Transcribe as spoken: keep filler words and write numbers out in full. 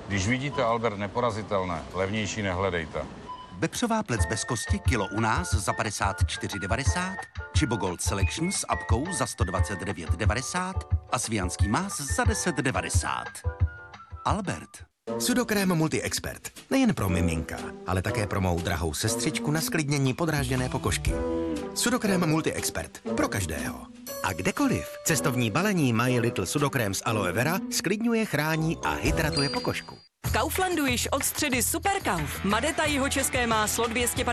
Když vidíte Albert neporazitelné, levnější nehledejte. Vepřová plec bez kosti kilo u nás za padesát čtyři devadesát, Chibo Gold Selection s apkou za sto dvacet devět devadesát a svijanský más za deset devadesát. Albert. Sudokrém Multi-Expert. Nejen pro miminka, ale také pro mou drahou sestřičku na sklidnění podrážděné pokožky. Sudokrém Multi-Expert. Pro každého. A kdekoliv. Cestovní balení My Little Sudokrém z aloe vera sklidňuje, chrání a hydratuje pokožku. V Kauflandu již od středy Superkauf. Madeta jihočeské máslo dvě stě